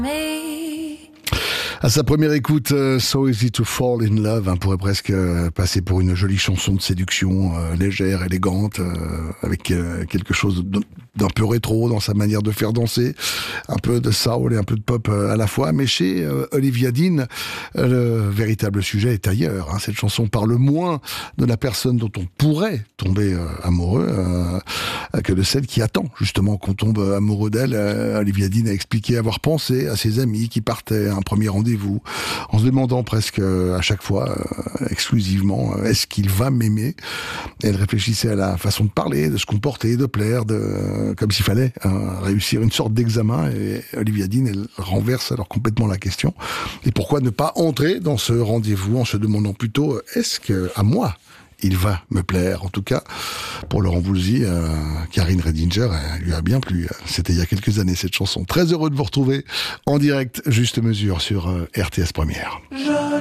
À sa première écoute, So Easy to Fall in Love, pourrait presque passer pour une jolie chanson de séduction, légère, élégante, avec quelque chose d'un peu rétro dans sa manière de faire danser, un peu de soul et un peu de pop à la fois. Mais chez Olivia Dean, le véritable sujet est ailleurs. Cette chanson parle moins de la personne dont on pourrait tomber amoureux que de celle qui attend justement qu'on tombe amoureux d'elle. Olivia Dean a expliqué avoir pensé à ses amis qui partaient à un premier rendez-vous en se demandant presque à chaque fois exclusivement est-ce qu'il va m'aimer. Elle réfléchissait à la façon de parler, de se comporter, de plaire, comme s'il fallait réussir une sorte d'examen. Et Olivia Dean, elle renverse alors complètement la question. Et pourquoi ne pas entrer dans ce rendez-vous en se demandant plutôt est-ce que à moi il va me plaire? En tout cas, pour Laurent Voulzy, Karine Redinger, elle lui a bien plu. C'était il y a quelques années, cette chanson. Très heureux de vous retrouver en direct, Juste Mesure, sur RTS Première.